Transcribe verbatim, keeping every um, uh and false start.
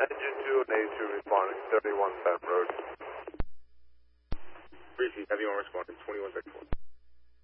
Engine two and A two responding, thirty-one Bend Road. Repeat, heavy on responding, twenty-one Bend Road.